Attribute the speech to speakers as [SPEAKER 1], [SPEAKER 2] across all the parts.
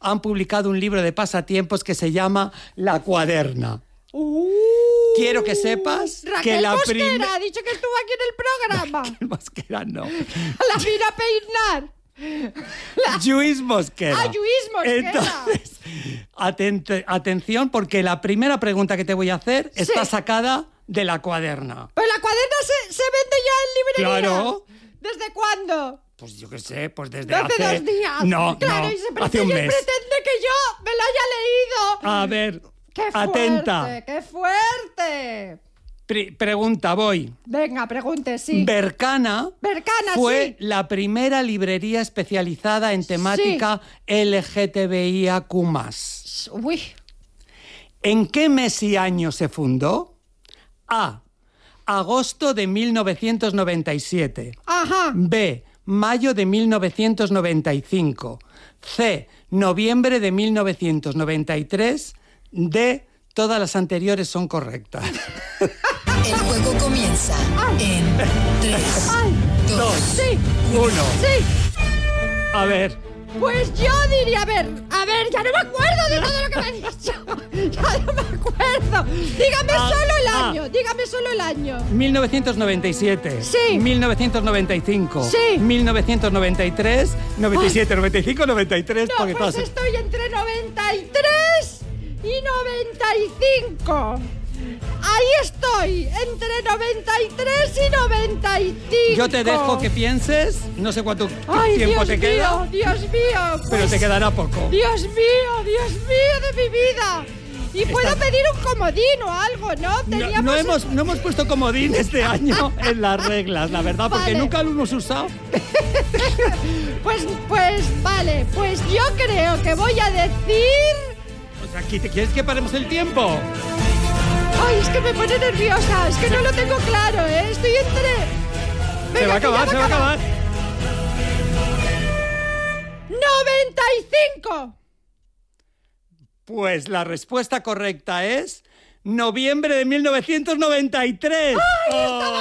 [SPEAKER 1] han publicado un libro de pasatiempos que se llama La Cuaderna. Quiero que sepas
[SPEAKER 2] Raquel
[SPEAKER 1] que la
[SPEAKER 2] Mosquera ha dicho que estuvo aquí en el programa.
[SPEAKER 1] Raquel Mosquera no.
[SPEAKER 2] La vino a peinar.
[SPEAKER 1] Lluís Mosquera.
[SPEAKER 2] Ah, Lluís Mosquera.
[SPEAKER 1] Entonces, atención, porque la primera pregunta que te voy a hacer está sacada de La Cuaderna.
[SPEAKER 2] Pero La Cuaderna se vende ya en librería.
[SPEAKER 1] Claro.
[SPEAKER 2] ¿Desde cuándo?
[SPEAKER 1] Pues yo qué sé, pues desde
[SPEAKER 2] hace 2 días.
[SPEAKER 1] No,
[SPEAKER 2] claro,
[SPEAKER 1] no,
[SPEAKER 2] y
[SPEAKER 1] hace un mes.
[SPEAKER 2] pretende que yo me la haya leído.
[SPEAKER 1] A ver,
[SPEAKER 2] ¡Qué fuerte!
[SPEAKER 1] atenta.
[SPEAKER 2] ¡Qué fuerte!
[SPEAKER 1] Pregunta, voy.
[SPEAKER 2] Venga, pregunte, sí.
[SPEAKER 1] Berkana fue la primera librería especializada en temática LGTBIAQ+.
[SPEAKER 2] Uy.
[SPEAKER 1] ¿En qué mes y año se fundó? A. Agosto de 1997.
[SPEAKER 2] Ajá.
[SPEAKER 1] B. Mayo de 1995. C. Noviembre de 1993. D. Todas las anteriores son correctas.
[SPEAKER 3] El juego comienza en 3, 2,
[SPEAKER 1] 1.
[SPEAKER 2] Sí.
[SPEAKER 1] A ver.
[SPEAKER 2] Pues yo diría, a ver, ya no me acuerdo de todo lo que me ha dicho. Ya no me acuerdo. Dígame solo el año.
[SPEAKER 1] 1997.
[SPEAKER 2] Sí.
[SPEAKER 1] 1995.
[SPEAKER 2] Sí.
[SPEAKER 1] 1993. 97, 95, 93.
[SPEAKER 2] No,
[SPEAKER 1] porque
[SPEAKER 2] pues
[SPEAKER 1] todas...
[SPEAKER 2] estoy entre 93 y 95. Ahí estoy, entre 93 y 95.
[SPEAKER 1] Yo te dejo que pienses. No sé cuánto
[SPEAKER 2] Ay,
[SPEAKER 1] tiempo
[SPEAKER 2] Dios
[SPEAKER 1] te queda.
[SPEAKER 2] Dios mío.
[SPEAKER 1] Pero
[SPEAKER 2] Pues,
[SPEAKER 1] te quedará poco.
[SPEAKER 2] Dios mío de mi vida. Y puedo pedir un comodín o algo, ¿no?
[SPEAKER 1] No hemos puesto comodín este año en las reglas, la verdad, porque
[SPEAKER 2] Vale.
[SPEAKER 1] nunca lo hemos usado.
[SPEAKER 2] Pues vale, pues yo creo que voy a decir...
[SPEAKER 1] O sea, ¿quieres que paremos el tiempo?
[SPEAKER 2] Ay, es que me pone nerviosa, es que no lo tengo claro, ¿eh? Estoy entre... Venga,
[SPEAKER 1] Se va a acabar,
[SPEAKER 2] que ya
[SPEAKER 1] se va a acabar.
[SPEAKER 2] 95.
[SPEAKER 1] Pues la respuesta correcta es noviembre de 1993.
[SPEAKER 2] ¡Ay, estaba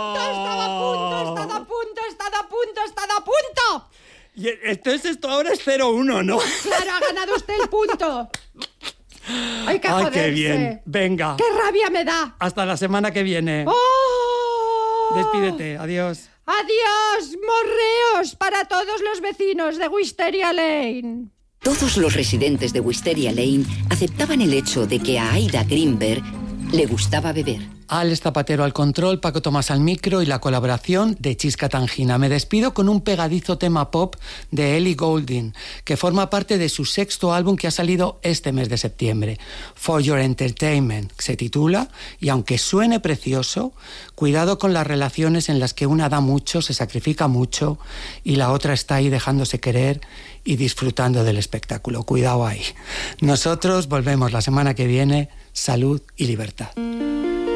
[SPEAKER 2] a punto!
[SPEAKER 1] Y entonces esto ahora es 0-1, ¿no?
[SPEAKER 2] Claro, ha ganado usted el punto. ¡Ay, qué joderse!
[SPEAKER 1] Qué bien. Venga.
[SPEAKER 2] ¡Qué rabia me da!
[SPEAKER 1] Hasta la semana que viene.
[SPEAKER 2] ¡Oh!
[SPEAKER 1] Despídete. Adiós.
[SPEAKER 2] ¡Adiós! ¡Morreos para todos los vecinos de Wisteria Lane!
[SPEAKER 3] Todos los residentes de Wisteria Lane aceptaban el hecho de que a Aida Greenberg le gustaba beber.
[SPEAKER 1] Alex Zapatero al control, Paco Tomás al micro y la colaboración de Chisca Tangina. Me despido con un pegadizo tema pop de Ellie Goulding, que forma parte de su 6º álbum que ha salido este mes de septiembre, For Your Entertainment, que se titula, y aunque suene precioso, cuidado con las relaciones en las que una da mucho, se sacrifica mucho, y la otra está ahí dejándose querer y disfrutando del espectáculo. Cuidado ahí. Nosotros volvemos la semana que viene. Salud y libertad.